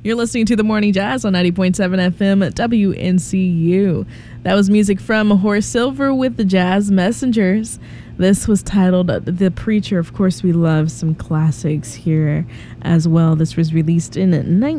You're listening to The Morning Jazz on 90.7 FM WNCU. That was music from Horace Silver with the Jazz Messengers. This was titled The Preacher. Of course, we love some classics here as well. This was released in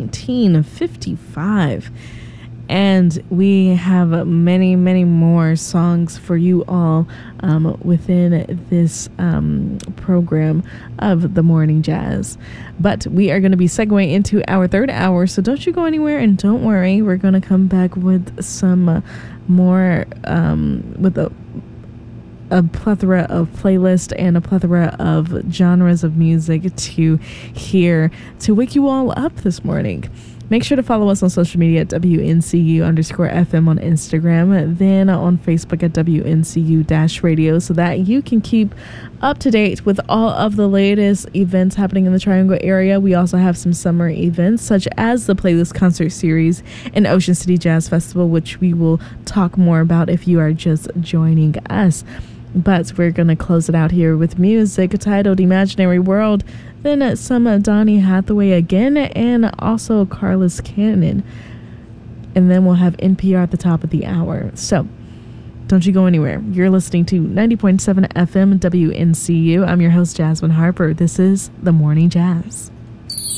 1955. And we have many, many more songs for you all within this program of The Morning Jazz. But we are going to be segueing into our third hour, so don't you go anywhere, and don't worry, we're going to come back with some more, with a plethora of playlists and a plethora of genres of music to hear to wake you all up this morning. Make sure to follow us on social media at WNCU_FM on Instagram, then on Facebook at WNCU-radio, so that you can keep up to date with all of the latest events happening in the Triangle area. We also have some summer events, such as the Playlist Concert Series and Ocean City Jazz Festival, which we will talk more about if you are just joining us. But we're going to close it out here with music titled Imaginary World, then some Donny Hathaway again, and also Carlos Cannon. And then we'll have NPR at the top of the hour. So don't you go anywhere. You're listening to 90.7 FM WNCU. I'm your host, Jasmine Harper. This is The Morning Jazz.